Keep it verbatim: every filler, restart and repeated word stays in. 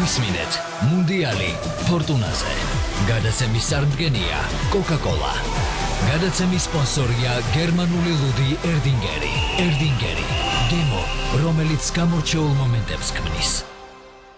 მისმინეთ მუნდიალი ფორტუნაზე. გადაცემის წარმდგენია კოკა-კოლა. გადაცემის სპონსორია გერმანული ლუდი ერდინგერი. ერდინგერი გემო, რომელიც გამორჩეულ მომენტებს ქმნის.